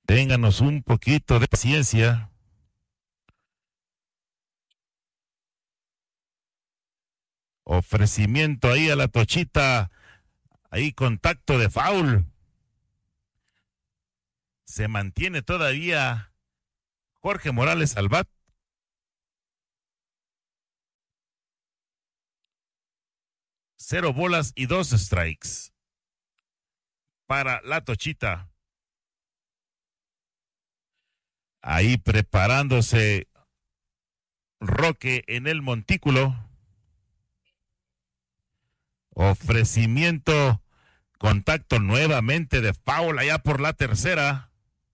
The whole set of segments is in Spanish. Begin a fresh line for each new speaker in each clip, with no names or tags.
Ténganos un poquito de paciencia. Ofrecimiento ahí a la Tochita. Ahí contacto de foul. Se mantiene todavía Jorge Morales al bat. Cero bolas y 2 strikes para la Tochita. Ahí preparándose Roque en el montículo. Ofrecimiento, contacto nuevamente de foul allá por la tercera.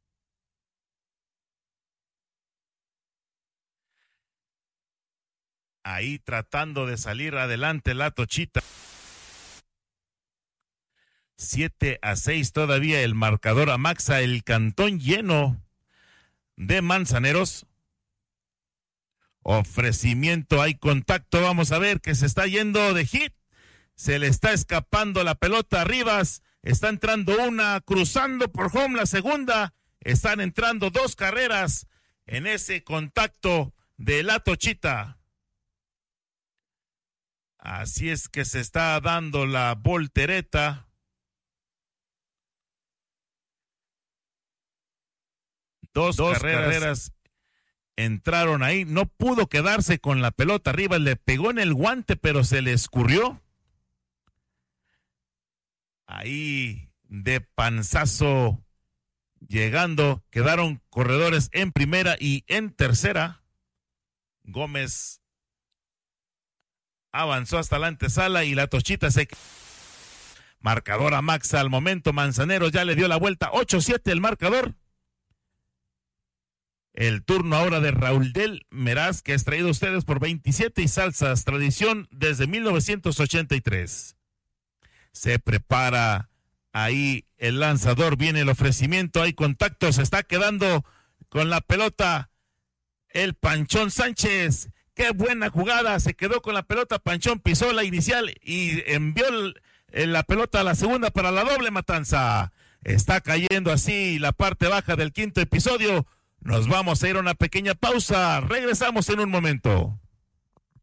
Ahí tratando de salir adelante la Tochita. 7-6 todavía el marcador. Amaxa el cantón lleno de manzaneros. Ofrecimiento, hay contacto. Vamos a ver que se está yendo de hit. Se le está escapando la pelota a Rivas. Está entrando una, cruzando por home la segunda. Están entrando 2 carreras en ese contacto de la Tochita. Así es que se está dando la voltereta. Dos carreras entraron ahí. No pudo quedarse con la pelota arriba. Le pegó en el guante, pero se le escurrió. Ahí de panzazo llegando. Quedaron corredores en primera y en tercera. Gómez avanzó hasta la antesala y la Tochita se... Marcador a Maxa al momento. Manzaneros ya le dio la vuelta. 8-7 el marcador. El turno ahora de Raúl del Meraz, que es traído a ustedes por 27 y Salsas, tradición desde 1983. Se prepara ahí el lanzador, viene el ofrecimiento, hay contacto, se está quedando con la pelota el Panchón Sánchez. Qué buena jugada, se quedó con la pelota, Panchón pisó la inicial y envió la pelota a la segunda para la doble matanza. Está cayendo así la parte baja del quinto episodio. Nos vamos a ir a una pequeña pausa. Regresamos en un momento.